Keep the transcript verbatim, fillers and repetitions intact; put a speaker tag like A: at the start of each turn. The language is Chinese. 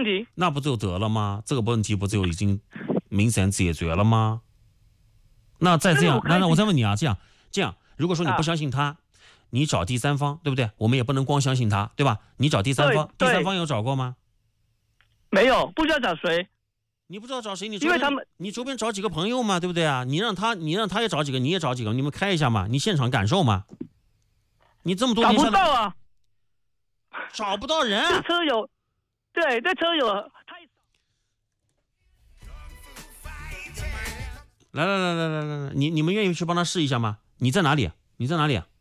A: 问题。
B: 那不就得了吗？这个问题不就已经明显解决了吗？那再这样，那那我再问你啊，这样这样，如果说你不相信他，啊、你找第三方，对不对？我们也不能光相信他，对吧？你找第三方，第三方有找过吗？
A: 没有，不知道找谁。
B: 你不知道找谁，你
A: 因为他们，
B: 你周边找几个朋友嘛，对不对啊？你让他，你让他也找几个，你也找几个，你们开一下嘛，你现场感受嘛。你这么多年
A: 找不到啊，
B: 找不到人。
A: 这车有，对，这车有太
B: 来来来来来来，你你们愿意去帮他试一下吗？你在哪里？你在哪里？